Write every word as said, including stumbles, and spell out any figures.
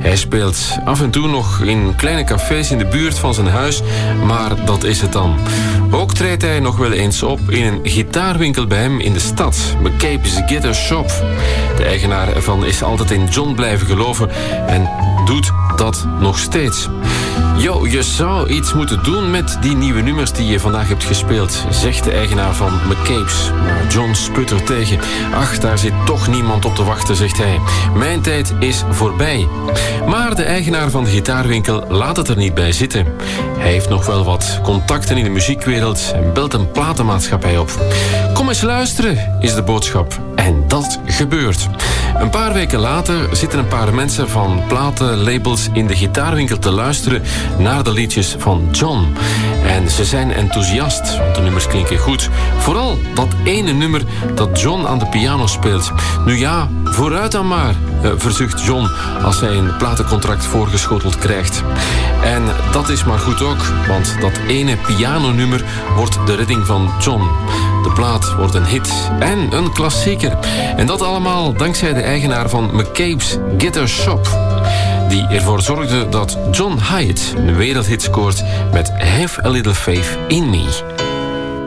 Hij speelt af en toe nog in kleine cafés in de buurt van zijn huis, maar dat is het dan. Ook treedt hij nog wel eens op in een gitaarwinkel bij hem in de stad, McCabe's Guitar Shop. De eigenaar ervan is altijd in John blijven geloven en doet dat nog steeds. Yo, je zou iets moeten doen met die nieuwe nummers die je vandaag hebt gespeeld, zegt de eigenaar van McCabe's. Maar John sputtert tegen. Ach, daar zit toch niemand op te wachten, zegt hij. Mijn tijd is voorbij. Maar de eigenaar van de gitaarwinkel laat het er niet bij zitten. Hij heeft nog wel wat contacten in de muziekwereld en belt een platenmaatschappij op. Kom eens luisteren, is de boodschap. En dat gebeurt. Een paar weken later zitten een paar mensen van platenlabels in de gitaarwinkel te luisteren naar de liedjes van John. En ze zijn enthousiast, want de nummers klinken goed. Vooral dat ene nummer dat John aan de piano speelt. Nu ja, vooruit dan maar, uh, verzucht John als hij een platencontract voorgeschoteld krijgt. En dat is maar goed ook, want dat ene pianonummer wordt de redding van John. De plaat wordt een hit en een klassieker. En dat allemaal dankzij de eigenaar van McCabe's Guitar Shop, die ervoor zorgde dat John Hiatt een wereldhit scoort met Have a Little Faith in Me.